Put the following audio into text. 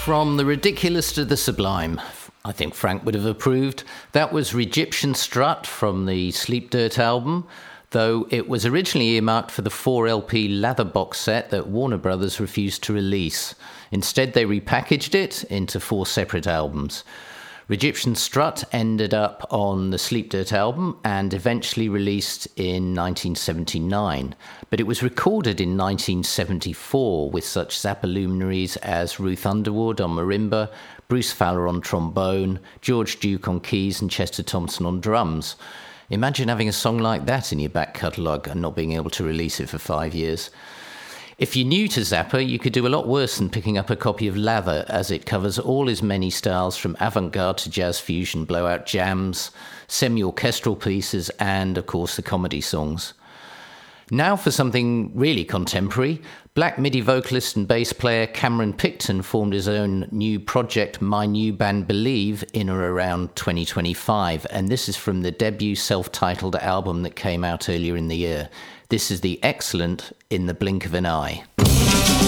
From the ridiculous to the sublime, I think Frank would have approved. That was Egyptian Strut from the Sleep Dirt album, though it was originally earmarked for the 4 LP Lather box set that Warner Brothers refused to release. Instead, they repackaged it into 4 separate albums. Egyptian Strut ended up on the Sleep Dirt album and eventually released in 1979, but it was recorded in 1974 with such Zappa luminaries as Ruth Underwood on marimba, Bruce Fowler on trombone, George Duke on keys and Chester Thompson on drums. Imagine having a song like that in your back catalogue and not being able to release it for 5 years. If you're new to Zappa, you could do a lot worse than picking up a copy of Lather, as it covers all his many styles from avant-garde to jazz fusion, blowout jams, semi-orchestral pieces, and, of course, the comedy songs. Now for something really contemporary, Black MIDI vocalist and bass player Cameron Picton formed his own new project, My New Band Believe, in or around 2025, and this is from the debut self-titled album that came out earlier in the year. This is the excellent In the Blink of an Eye.